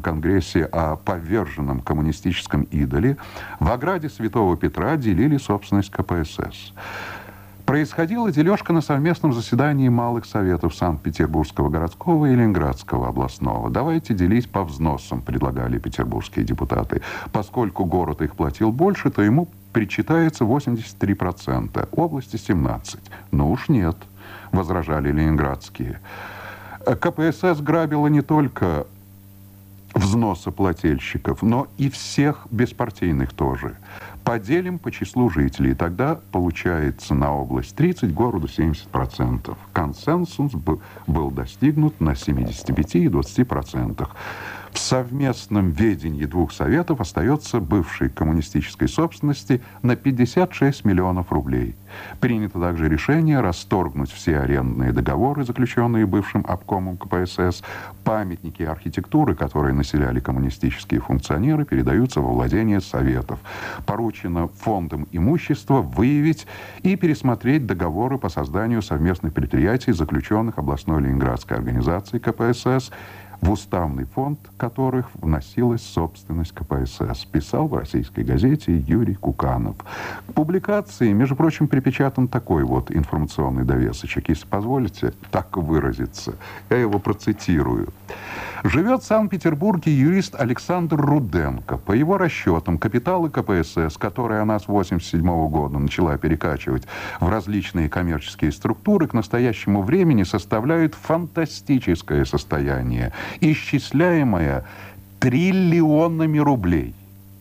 конгрессе о поверженном коммунистическом идоле, в ограде Святого Петра делили собственность КПСС. Происходила дележка на совместном заседании малых советов Санкт-Петербургского городского и Ленинградского областного. «Давайте делить по взносам», предлагали петербургские депутаты. Поскольку город их платил больше, то ему причитается 83%, области 17%. «Ну уж нет», возражали ленинградские. КПСС грабила не только взносоплательщиков, но и всех беспартийных тоже. Поделим по числу жителей, тогда получается на область 30, городу 70%. Консенсус был достигнут на 75 и 20%. В совместном ведении двух советов остается бывшей коммунистической собственности на 56 миллионов рублей. Принято также решение расторгнуть все арендные договоры, заключенные бывшим обкомом КПСС. Памятники архитектуры, которые населяли коммунистические функционеры, передаются во владение советов. Поручено фондам имущества выявить и пересмотреть договоры по созданию совместных предприятий, заключенных областной ленинградской организацией КПСС, в уставный фонд которых вносилась собственность КПСС, писал в российской газете Юрий Куканов. К публикации, между прочим, припечатан такой вот информационный довесочек, если позволите так выразиться. Я его процитирую. Живет в Санкт-Петербурге юрист Александр Руденко. По его расчетам, капиталы КПСС, которые она с 1987 года начала перекачивать в различные коммерческие структуры, к настоящему времени составляют фантастическое состояние, исчисляемое триллионами рублей.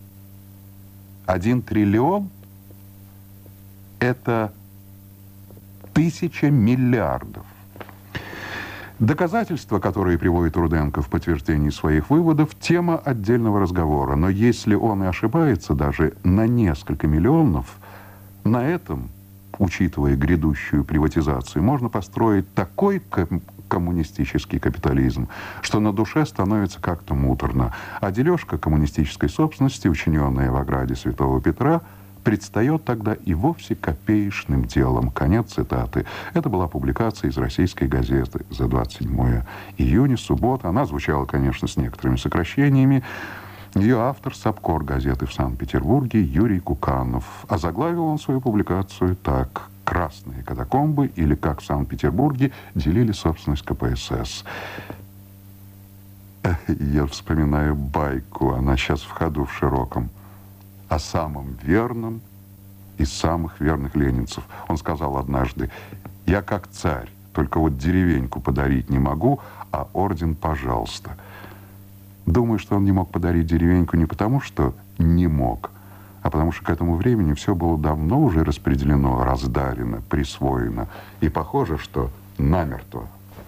1 триллион – это 1000 миллиардов. Доказательства, которые приводит Руденко в подтверждении своих выводов, тема отдельного разговора. Но если он и ошибается даже на несколько миллионов, на этом, учитывая грядущую приватизацию, можно построить такой коммунистический капитализм, что на душе становится как-то муторно. А дележка коммунистической собственности, учиненная в ограде Святого Петра, предстает тогда и вовсе копеечным делом. Конец цитаты. Это была публикация из российской газеты за 27 июня, суббота. Она звучала, конечно, с некоторыми сокращениями. Ее автор — сапкор газеты в Санкт-Петербурге Юрий Куканов. Озаглавил он свою публикацию так: «Красные катакомбы» или «Как в Санкт-Петербурге делили собственность КПСС». Я вспоминаю байку, она сейчас в ходу в широком, о самом верном из самых верных ленинцев. Он сказал однажды: «Я как царь, только вот деревеньку подарить не могу, а орден, пожалуйста». Думаю, что он не мог подарить деревеньку не потому, что не мог, а потому что к этому времени все было давно уже распределено, раздарено, присвоено. И похоже, что намертво.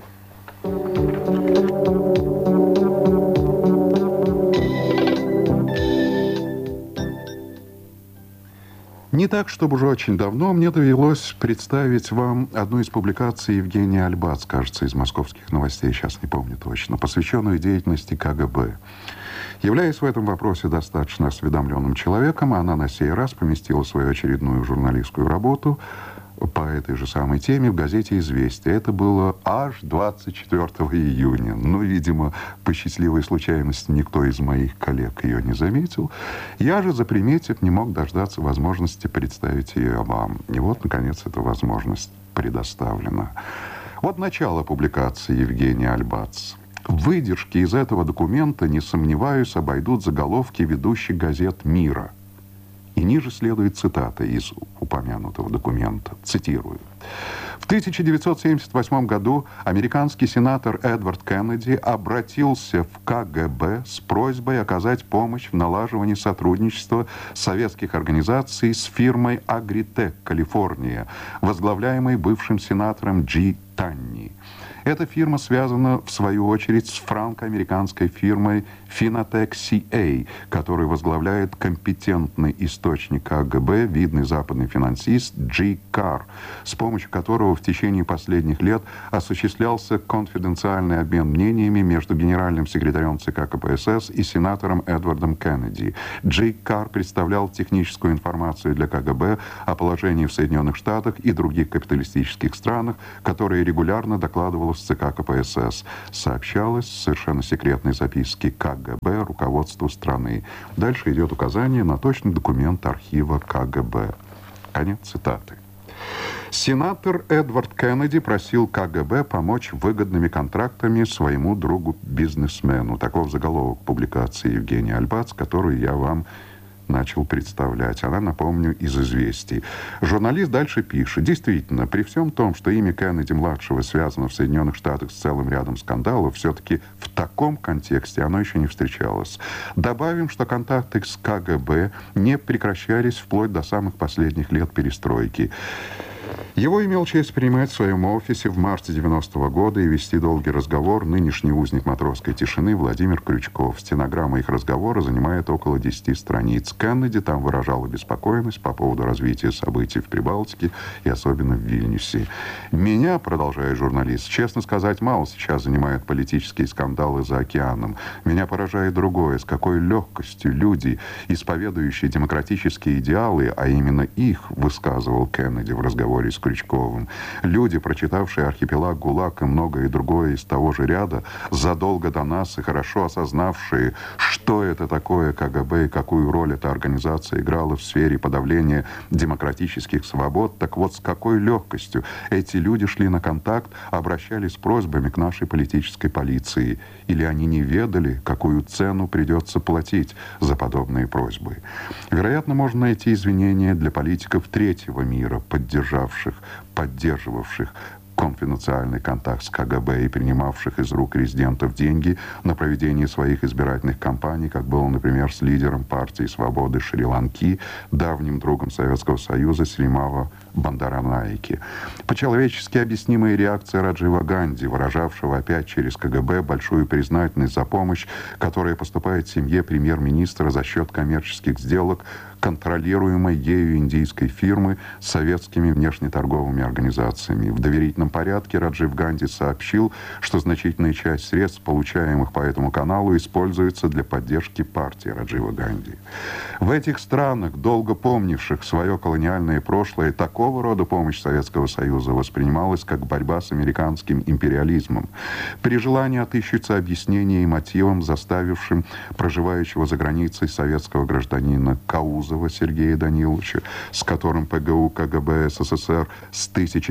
Не так, чтобы уже очень давно мне довелось представить вам одну из публикаций Евгения Альбац, кажется, из «Московских новостей», сейчас не помню точно, посвященную деятельности КГБ. Являясь в этом вопросе достаточно осведомленным человеком, она на сей раз поместила свою очередную журналистскую работу по этой же самой теме в газете «Известия». Это было аж 24 июня. Но, видимо, по счастливой случайности никто из моих коллег ее не заметил. Я же, заприметив, не мог дождаться возможности представить ее вам. И вот, наконец, эта возможность предоставлена. Вот начало публикации Евгения Альбац. Выдержки из этого документа, не сомневаюсь, обойдут заголовки ведущих газет мира. И ниже следует цитата из упомянутого документа. Цитирую. В 1978 году американский сенатор Эдвард Кеннеди обратился в КГБ с просьбой оказать помощь в налаживании сотрудничества советских организаций с фирмой Агритек, Калифорния, возглавляемой бывшим сенатором Джи Танни. Эта фирма связана, в свою очередь, с франко-американской фирмой Finatec CA, которую возглавляет компетентный источник КГБ, видный западный финансист Джи Карр, с помощью которого в течение последних лет осуществлялся конфиденциальный обмен мнениями между генеральным секретарем ЦК КПСС и сенатором Эдвардом Кеннеди. Джи Карр представлял техническую информацию для КГБ о положении в Соединенных Штатах и других капиталистических странах, которые регулярно докладывала скандалов с ЦК КПСС, сообщалось в совершенно секретной записке КГБ руководству страны. Дальше идет указание на точный документ архива КГБ. Конец цитаты. Сенатор Эдвард Кеннеди просил КГБ помочь выгодными контрактами своему другу-бизнесмену. Таков заголовок публикации Евгения Альбац, которую я вам начал представлять. Она, напомню, из «Известий». Журналист дальше пишет. Действительно, при всем том, что имя Кеннеди-младшего связано в Соединенных Штатах с целым рядом скандалов, все-таки в таком контексте оно еще не встречалось. Добавим, что контакты с КГБ не прекращались вплоть до самых последних лет перестройки. Его имел честь принимать в своем офисе в марте 90-го года и вести долгий разговор нынешний узник матросской тишины Владимир Крючков. Стенограмма их разговора занимает около 10 страниц. Кеннеди там выражал обеспокоенность по поводу развития событий в Прибалтике и особенно в Вильнюсе. «Меня, — продолжает журналист, — честно сказать, мало сейчас занимают политические скандалы за океаном. Меня поражает другое, с какой легкостью люди, исповедующие демократические идеалы, а именно их высказывал Кеннеди в разговоре с Крючковым. Люди, прочитавшие «Архипелаг ГУЛАГ» и многое другое из того же ряда, задолго до нас и хорошо осознавшие, что это такое КГБ и какую роль эта организация играла в сфере подавления демократических свобод, так вот с какой легкостью эти люди шли на контакт, обращались с просьбами к нашей политической полиции. Или они не ведали, какую цену придется платить за подобные просьбы. Вероятно, можно найти извинения для политиков третьего мира, поддерживавших конфиденциальный контакт с КГБ и принимавших из рук резидентов деньги на проведение своих избирательных кампаний, как было, например, с лидером партии «Свободы» Шри-Ланки, давним другом Советского Союза Сримава Бандаранаики. По-человечески объяснимая реакция Раджива Ганди, выражавшего опять через КГБ большую признательность за помощь, которая поступает семье премьер-министра за счет коммерческих сделок, контролируемой ею индийской фирмы с советскими внешнеторговыми организациями. В доверительном порядке Раджив Ганди сообщил, что значительная часть средств, получаемых по этому каналу, используется для поддержки партии Раджива Ганди. В этих странах, долго помнивших свое колониальное прошлое, такого рода помощь Советского Союза воспринималась как борьба с американским империализмом. При желании отыщутся объяснения и мотивам, заставившим проживающего за границей советского гражданина Каузова Сергея Даниловича, с которым ПГУ КГБ СССР с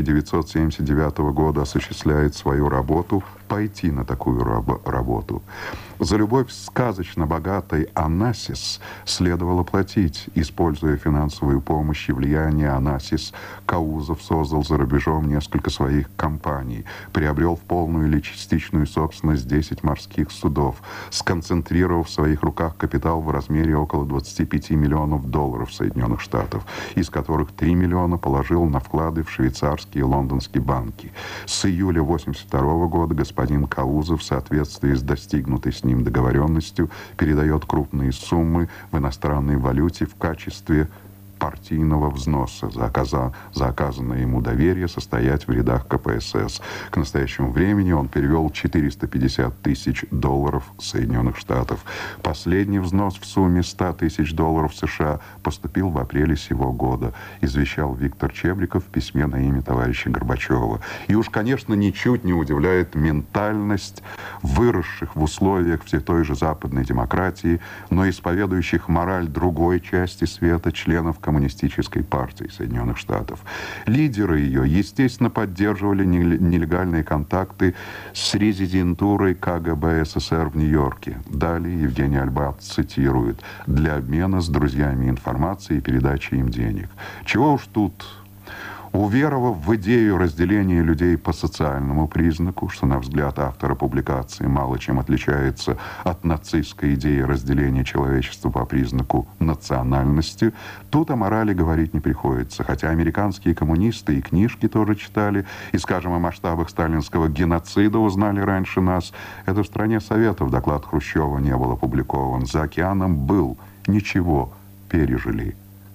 1979 года осуществляет свою работу, пойти на такую работу. За любовь сказочно богатой Онасис следовало платить. Используя финансовую помощь и влияние Онасис, Каузов создал за рубежом несколько своих компаний, приобрел в полную или частичную собственность 10 морских судов, сконцентрировав в своих руках капитал в размере около 25 миллионов долларов Соединенных Штатов, из которых 3 миллиона положил на вклады в швейцарские и лондонские банки. С июля 1982 года господин Каузов в соответствии с достигнутой с ним договоренностью передает крупные суммы в иностранной валюте в качестве партийного взноса за оказанное ему доверие состоять в рядах КПСС. К настоящему времени он перевел 450 тысяч долларов Соединенных Штатов. Последний взнос в сумме 100 тысяч долларов США поступил в апреле сего года, извещал Виктор Чебриков в письме на имя товарища Горбачева. И уж, конечно, ничуть не удивляет ментальность выросших в условиях все той же западной демократии, но исповедующих мораль другой части света членов Коммунистической партии Соединенных Штатов. Лидеры ее, естественно, поддерживали нелегальные контакты с резидентурой КГБ СССР в Нью-Йорке. Далее Евгений Альбац цитирует: «Для обмена с друзьями информацией и передачи им денег». Чего уж тут... Уверовав в идею разделения людей по социальному признаку, что, на взгляд автора публикации, мало чем отличается от нацистской идеи разделения человечества по признаку национальности, тут о морали говорить не приходится. Хотя американские коммунисты и книжки тоже читали, и, скажем, о масштабах сталинского геноцида узнали раньше нас, это в стране Советов доклад Хрущева не был опубликован. За океаном был, ничего, пережили.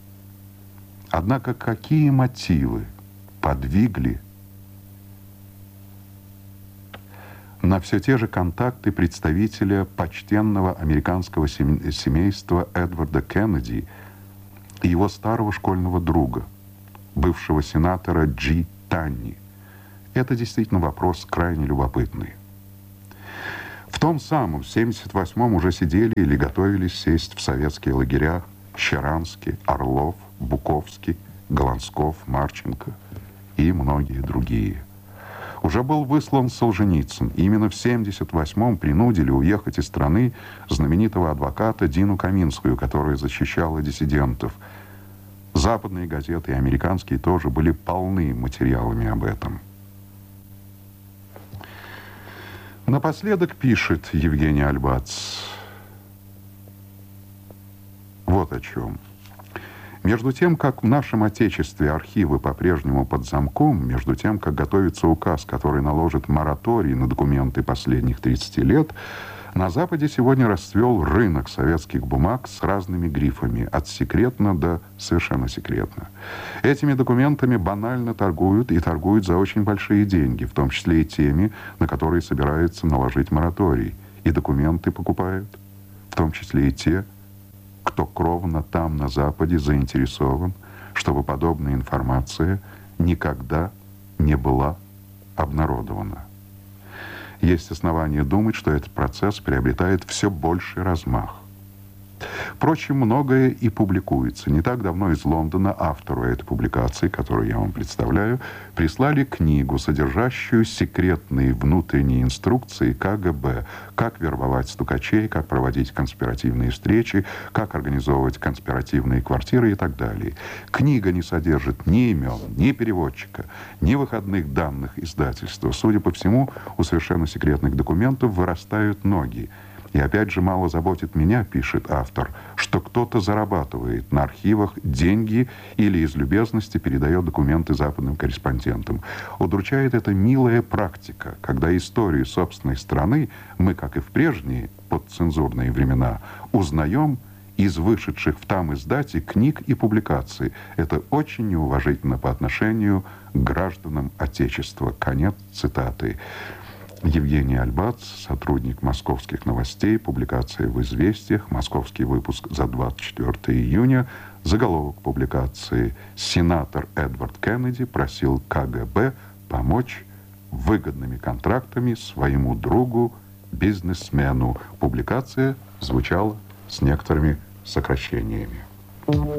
Однако какие мотивы подвигли на все те же контакты представителя почтенного американского семейства Эдварда Кеннеди и его старого школьного друга, бывшего сенатора Джи Танни, Это действительно вопрос крайне любопытный. В том самом 78-м уже сидели или готовились сесть в советские лагеря Щеранский, Орлов, Буковский, Голландсков, Марченко и многие другие. Уже был выслан Солженицын. Именно в 78-м принудили уехать из страны знаменитого адвоката Дину Каминскую, которая защищала диссидентов. Западные газеты и американские тоже были полны материалами об этом. Напоследок пишет Евгений Альбац вот о чем. Между тем, как в нашем Отечестве архивы по-прежнему под замком, между тем, как готовится указ, который наложит мораторий на документы последних 30 лет, на Западе сегодня расцвел рынок советских бумаг с разными грифами, от секретно до совершенно секретно. Этими документами банально торгуют и торгуют за очень большие деньги, в том числе и теми, на которые собираются наложить мораторий. И документы покупают, в том числе и те, кто кровно там, на Западе, заинтересован, чтобы подобная информация никогда не была обнародована. Есть основания думать, что этот процесс приобретает все больший размах. Впрочем, многое и публикуется. Не так давно из Лондона автору этой публикации, которую я вам представляю, прислали книгу, содержащую секретные внутренние инструкции КГБ, как вербовать стукачей, как проводить конспиративные встречи, как организовывать конспиративные квартиры и так далее. Книга не содержит ни имен, ни переводчика, ни выходных данных издательства. Судя по всему, у совершенно секретных документов вырастают ноги. И опять же мало заботит меня, пишет автор, что кто-то зарабатывает на архивах деньги или из любезности передает документы западным корреспондентам. Удручает эта милая практика, когда историю собственной страны мы, как и в прежние подцензурные времена, узнаем из вышедших в там издате книг и публикаций. Это очень неуважительно по отношению к гражданам Отечества. Конец цитаты. Евгений Альбац, сотрудник «Московских новостей», публикация в «Известиях», московский выпуск за 24 июня, заголовок публикации «Сенатор Эдвард Кеннеди просил КГБ помочь выгодными контрактами своему другу-бизнесмену». Публикация звучала с некоторыми сокращениями.